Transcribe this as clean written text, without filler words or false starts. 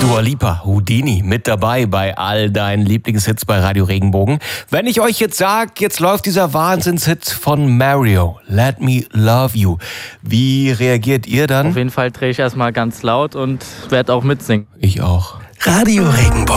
Dua Lipa, Houdini mit dabei bei all deinen Lieblingshits bei Radio Regenbogen. Wenn ich euch jetzt sage, jetzt läuft dieser Wahnsinnshit von Mario, Let Me Love You. Wie reagiert ihr dann? Auf jeden Fall drehe ich erstmal ganz laut und werde auch mitsingen. Ich auch. Radio Regenbogen.